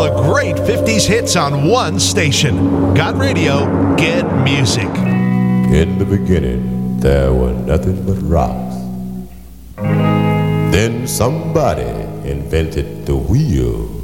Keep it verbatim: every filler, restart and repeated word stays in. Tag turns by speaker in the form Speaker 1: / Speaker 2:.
Speaker 1: the great fifties hits on one station. Got Radio, get music.
Speaker 2: In the beginning, there were nothing but rocks. Then somebody invented the wheel.